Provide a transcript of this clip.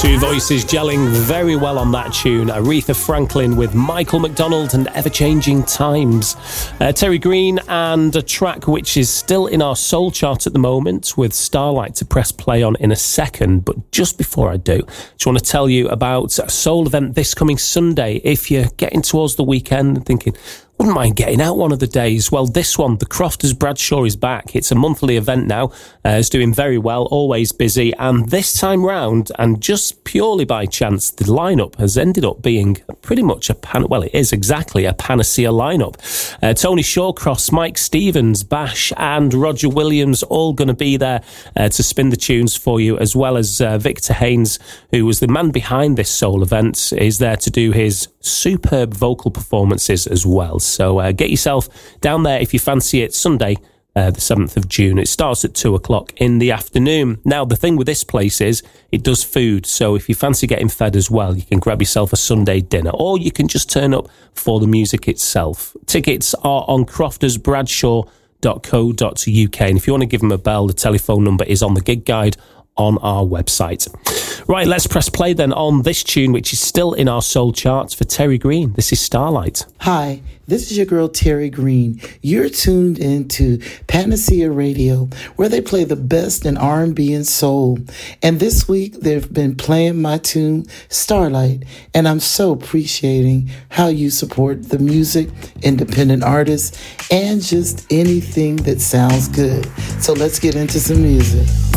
Two voices gelling very well on that tune. Aretha Franklin with Michael McDonald and Ever-Changing Times. Terry Green and a track which is still in our soul chart at the moment with Starlight to press play on in a second. But just before I do, just want to tell you about a soul event this coming Sunday. If you're getting towards the weekend and thinking, wouldn't mind getting out one of the days. Well, this one, the Crofters Bradshaw, is back. It's a monthly event now. It's doing very well, always busy. And this time round, and just purely by chance, the lineup has ended up being pretty much it is exactly a panacea lineup. Tony Shawcross, Mike Stevens, Bash and Roger Williams all going to be there to spin the tunes for you, as well as Victor Haynes, who was the man behind this soul event, is there to do his superb vocal performances as well. So get yourself down there if you fancy it. Sunday, the 7th of June. It starts at 2:00 in the afternoon. Now, the thing with this place is it does food. So if you fancy getting fed as well, you can grab yourself a Sunday dinner, or you can just turn up for the music itself. Tickets are on croftersbradshaw.co.uk. And if you want to give them a bell, the telephone number is on the gig guide on our website. Right, let's press play then on this tune, which is still in our soul charts for Terry Green. This is Starlight. Hi, this is your girl Terry Green. You're tuned into Panacea Radio, where they play the best in R&B and soul. And this week, they've been playing my tune, Starlight. And I'm so appreciating how you support the music, independent artists, and just anything that sounds good. So let's get into some music.